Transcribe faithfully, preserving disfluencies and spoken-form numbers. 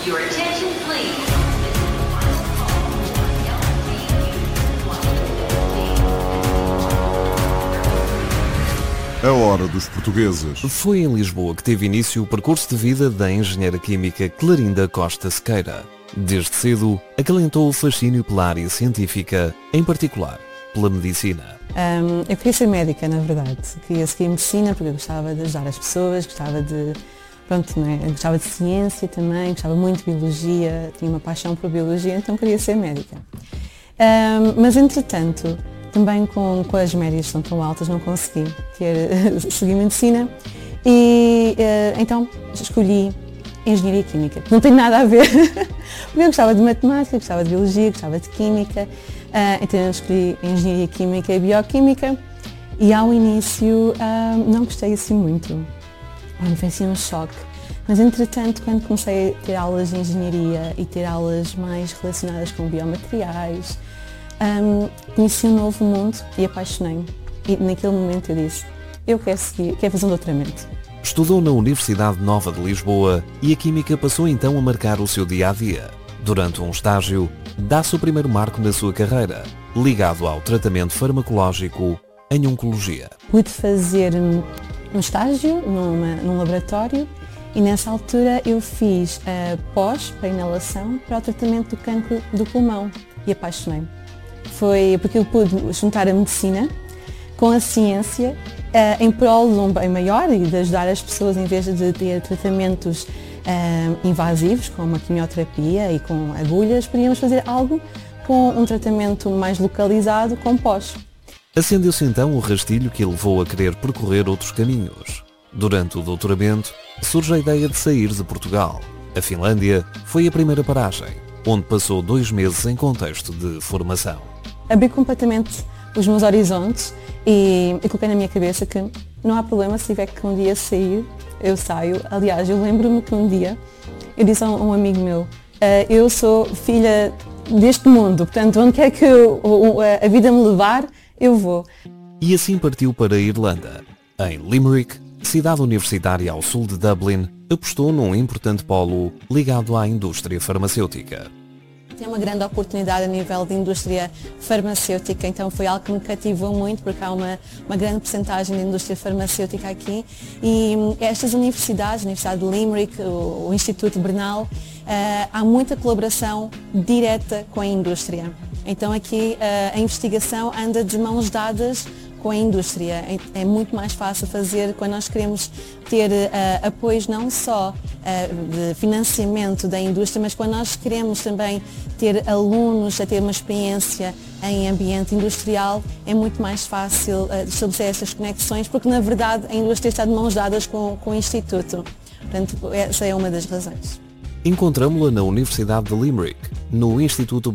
Your attention, please. A hora dos portugueses. Foi em Lisboa que teve início o percurso de vida da engenheira química Clarinda Costa Sequeira. Desde cedo, acalentou o fascínio pela área científica, em particular pela medicina. Um, eu queria ser médica, na verdade. Queria seguir medicina porque eu gostava de ajudar as pessoas, gostava de, pronto, né? Eu gostava de ciência também, gostava muito de biologia, tinha uma paixão por biologia, então queria ser médica. Um, mas, entretanto, também com, com as médias que são tão altas, não consegui ter, seguir medicina e uh, então escolhi engenharia química. Não tem nada a ver, porque eu gostava de matemática, gostava de biologia, gostava de química, uh, então eu escolhi engenharia química e bioquímica e ao início uh, não gostei assim muito. Foi assim um choque. Mas entretanto, quando comecei a ter aulas de engenharia e ter aulas mais relacionadas com biomateriais, Um, conheci um novo mundo e apaixonei-me. E naquele momento eu disse, eu quero seguir, quero fazer um doutoramento. Estudou na Universidade Nova de Lisboa e a química passou então a marcar o seu dia-a-dia. Durante um estágio, dá-se o primeiro marco na sua carreira, ligado ao tratamento farmacológico em oncologia. Pude fazer um, um estágio numa, num laboratório e nessa altura eu fiz a pós para inalação para o tratamento do cancro do pulmão e apaixonei-me. Foi porque eu pude juntar a medicina com a ciência uh, em prol de um bem maior e de ajudar as pessoas em vez de ter tratamentos uh, invasivos, como a quimioterapia e com agulhas, podíamos fazer algo com um tratamento mais localizado com pós. Acendeu-se então o rastilho que a levou a querer percorrer outros caminhos. Durante o doutoramento, surge a ideia de sair de Portugal. A Finlândia foi a primeira paragem, onde passou dois meses em contexto de formação. Abri completamente os meus horizontes e, e coloquei na minha cabeça que não há problema se tiver que um dia sair, eu saio. Aliás, eu lembro-me que um dia eu disse a um, um amigo meu, uh, eu sou filha deste mundo, portanto, onde quer que eu, a vida me levar, eu vou. E assim partiu para a Irlanda. Em Limerick, cidade universitária ao sul de Dublin, apostou num importante polo ligado à indústria farmacêutica. Tem uma grande oportunidade a nível de indústria farmacêutica, então foi algo que me cativou muito, porque há uma, uma grande percentagem de indústria farmacêutica aqui e estas universidades, a Universidade de Limerick, o, o Instituto Bernal, uh, há muita colaboração direta com a indústria. Então aqui uh, a investigação anda de mãos dadas com a indústria. É muito mais fácil fazer quando nós queremos ter uh, apoios não só uh, de financiamento da indústria, mas quando nós queremos também ter alunos a ter uma experiência em ambiente industrial, é muito mais fácil uh, estabelecer essas conexões, porque na verdade a indústria está de mãos dadas com, com o Instituto. Portanto, essa é uma das razões. Encontramo-la na Universidade de Limerick, no Instituto